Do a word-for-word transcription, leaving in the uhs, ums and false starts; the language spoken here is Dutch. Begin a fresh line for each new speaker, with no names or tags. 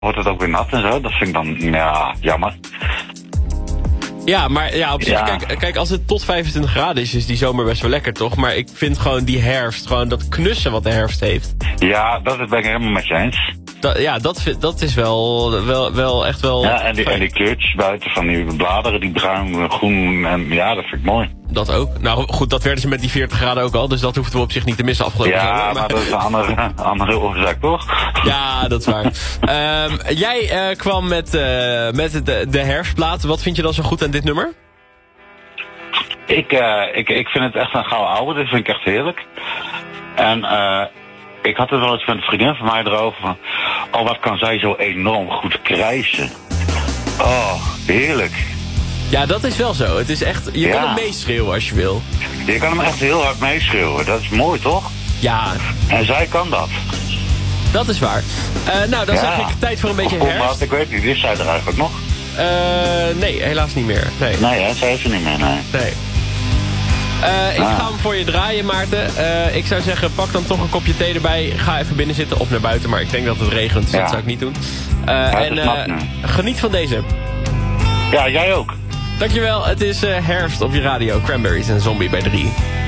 wordt het ook weer nat en zo. Dat vind ik dan, ja, jammer.
Ja, maar ja, op zich,
Ja.
Kijk, kijk, als het tot vijfentwintig graden is, is die zomer best wel lekker, toch? Maar ik vind gewoon die herfst, gewoon dat knussen wat de herfst heeft.
Ja, dat ben ik helemaal met je eens.
Dat, ja, dat, vind- dat is wel, wel, wel echt wel...
Ja, en die,
fijn.
en die kleurtjes buiten van die bladeren, die bruin, groen en ja, dat vind ik mooi.
Dat ook. Nou goed, dat werden ze met die veertig graden ook al, dus dat hoefden we op zich niet te missen afgelopen
Ja,
zomer,
maar dat is een andere, andere oorzaak, toch?
Ja, dat is waar. um, jij uh, kwam met, uh, met de, de herfstplaat. Wat vind je dan zo goed aan dit nummer?
Ik, uh, ik, ik vind het echt een gouden oude, dat vind ik echt heerlijk. En uh, ik had het wel eens met een vriendin van mij erover van, oh, wat kan zij zo enorm goed krijsen. Oh, heerlijk.
Ja, dat is wel zo. Het is echt, je
Ja.
kan hem meeschreeuwen als je wil.
Je kan hem echt heel hard meeschreeuwen, dat is mooi, toch?
Ja,
En zij kan dat.
dat is waar. Uh, nou, dan
Ja.
zeg ik tijd voor een beetje
Of Paul Maat,
herfst.
ik weet niet, is zij er eigenlijk nog?
Uh, nee, helaas niet meer. Nee.
Nee, hè, zij is er niet meer, nee.
nee. Uh, ik
Ah.
ga hem voor je draaien, Maarten. Uh, ik zou zeggen, pak dan toch een kopje thee erbij. Ga even binnen zitten of naar buiten, maar ik denk dat het regent, dus
Ja.
dat zou ik niet doen. Uh,
het
en
is nat
uh,
nu.
geniet van deze.
Ja, jij ook.
Dankjewel, het is uh, herfst op je radio. Cranberries en Zombie bij drie.